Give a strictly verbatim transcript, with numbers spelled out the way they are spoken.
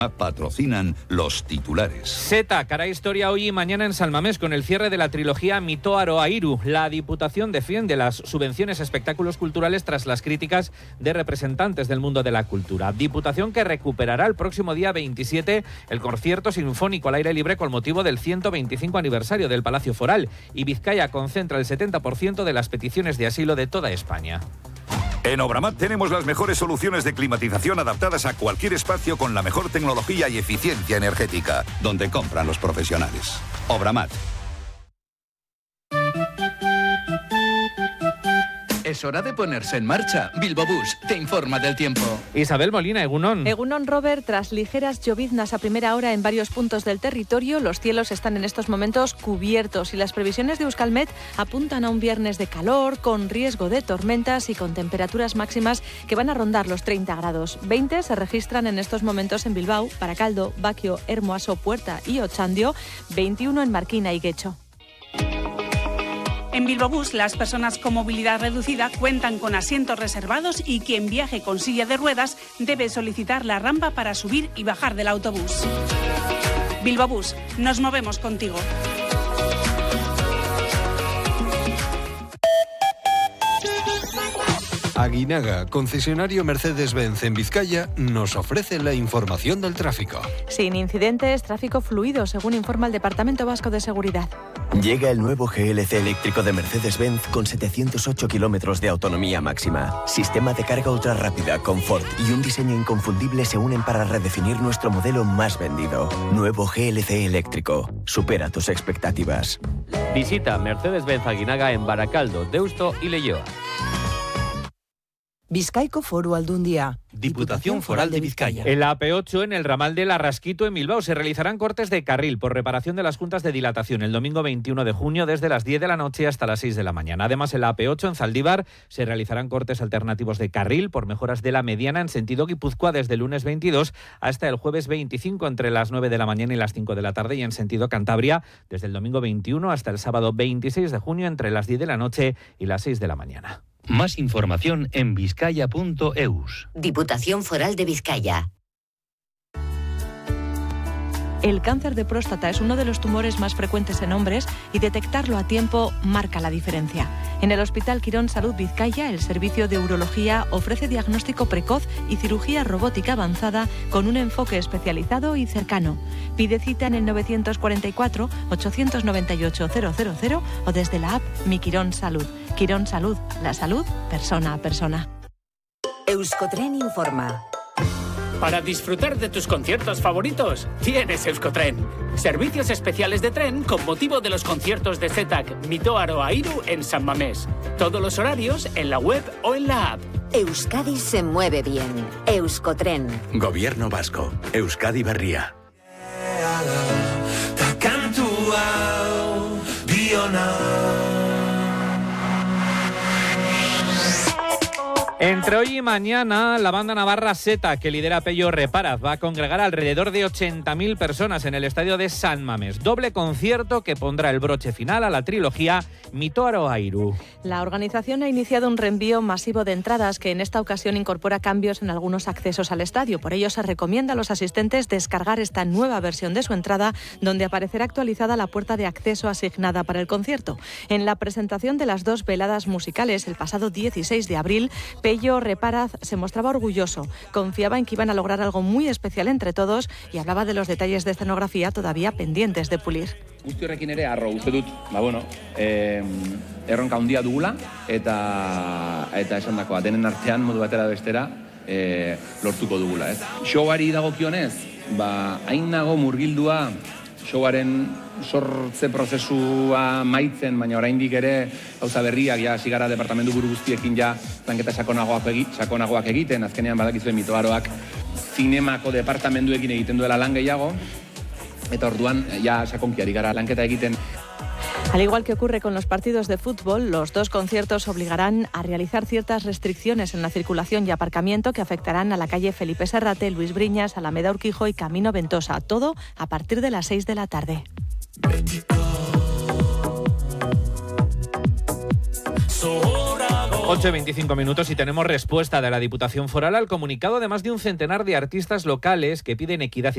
Patrocinan los titulares. Setac hará historia hoy y mañana en San Mamés con el cierre de la trilogía Mito Aroairu. La Diputación defiende las subvenciones a espectáculos culturales tras las críticas de representantes del mundo de la cultura. Diputación que recuperará el próximo día veintisiete el concierto sinfónico al aire libre con motivo del ciento veinticinco aniversario del Palacio Foral, y Vizcaya concentra el setenta por ciento de las peticiones de asilo de toda España. En Obramat tenemos las mejores soluciones de climatización adaptadas a cualquier espacio con la mejor tecnología y eficiencia energética, donde compran los profesionales. Obramat. Es hora de ponerse en marcha. Bilbo Bus te informa del tiempo. Isabel Molina, Egunon. Egunon, Robert. Tras ligeras lloviznas a primera hora en varios puntos del territorio, los cielos están en estos momentos cubiertos y las previsiones de Euskalmet apuntan a un viernes de calor, con riesgo de tormentas y con temperaturas máximas que van a rondar los treinta grados. veinte se registran en estos momentos en Bilbao, Barakaldo, Baquio, Hermoaso, Puerta y Otxandio, veintiuno en Marquina y Guecho. En Bilbo Bus, las personas con movilidad reducida cuentan con asientos reservados y quien viaje con silla de ruedas debe solicitar la rampa para subir y bajar del autobús. Bilbo Bus, nos movemos contigo. Aguinaga, concesionario Mercedes-Benz en Vizcaya, nos ofrece la información del tráfico. Sin incidentes, tráfico fluido, según informa el Departamento Vasco de Seguridad. Llega el nuevo G L C eléctrico de Mercedes-Benz con setecientos ocho kilómetros de autonomía máxima. Sistema de carga ultra rápida, confort y un diseño inconfundible se unen para redefinir nuestro modelo más vendido. Nuevo G L C eléctrico. Supera tus expectativas. Visita Mercedes-Benz Aguinaga en Barakaldo, Deusto y Leioa. Bizkaiko Foru Aldundia. Diputación Foral de Vizcaya. En la A P ocho, en el ramal de Larrasquito, en Bilbao, se realizarán cortes de carril por reparación de las juntas de dilatación el domingo veintiuno de junio desde las diez de la noche hasta las seis de la mañana. Además, en la A P ocho, en Zaldívar, se realizarán cortes alternativos de carril por mejoras de la mediana en sentido Guipúzcoa desde el lunes veintidós hasta el jueves veinticinco entre las nueve de la mañana y las cinco de la tarde, y en sentido Cantabria desde el domingo veintiuno hasta el sábado veintiséis de junio entre las diez de la noche y las seis de la mañana. Más información en vizcaya punto eus. Diputación Foral de Vizcaya. El cáncer de próstata es uno de los tumores más frecuentes en hombres y detectarlo a tiempo marca la diferencia. En el Hospital Quirón Salud Vizcaya, el servicio de urología ofrece diagnóstico precoz y cirugía robótica avanzada con un enfoque especializado y cercano. Pide cita en el novecientos cuarenta y cuatro, ochocientos noventa y ocho, cero cero cero o desde la app Mi Quirón Salud. Quirón Salud, la salud persona a persona. Euskotren informa. Para disfrutar de tus conciertos favoritos, tienes Euskotren. Servicios especiales de tren con motivo de los conciertos de Setac, Mito Aroairu en San Mamés. Todos los horarios en la web o en la app. Euskadi se mueve bien. Euskotren. Gobierno Vasco. Euskadi Berria. Entre hoy y mañana, la banda navarra Setac, que lidera Pello Reparaz, va a congregar alrededor de ochenta mil personas en el estadio de San Mamés. Doble concierto que pondrá el broche final a la trilogía Mito Aroairu. La organización ha iniciado un reenvío masivo de entradas que en esta ocasión incorpora cambios en algunos accesos al estadio. Por ello, se recomienda a los asistentes descargar esta nueva versión de su entrada, donde aparecerá actualizada la puerta de acceso asignada para el concierto. En la presentación de las dos veladas musicales el pasado dieciséis de abril, Pello Reparaz se mostraba orgulloso, confiaba en que iban a lograr algo muy especial entre todos y hablaba de los detalles de escenografía todavía pendientes de pulir. Guzti horrekin ere arro uste dut, ba bueno, eh, erronka handia dugula eta eta esandakoa denen artean modu batera bestera eh, lortuko dugula, ez? Showari dagokionez, ba hain nago murgildua showaren sortze prozesua maitzen, baina oraindik ere gauza berriak ja hasi gara departamentu buru guztiekin ja lanketa sakonagoak egi, sakonagoak egiten, azkenean badakizuen Mito Aroak zinemako departamentuekin egiten duela lan gehiago, eta orduan ja sakonki ari gara lanketa egiten. Al igual que ocurre con los partidos de fútbol, los dos conciertos obligarán a realizar ciertas restricciones en la circulación y aparcamiento que afectarán a la calle Felipe Serrate, Luis Briñas, Alameda Urquijo y Camino Ventosa. Todo a partir de las seis de la tarde. ocho y veinticinco minutos y tenemos respuesta de la Diputación Foral al comunicado de más de un centenar de artistas locales que piden equidad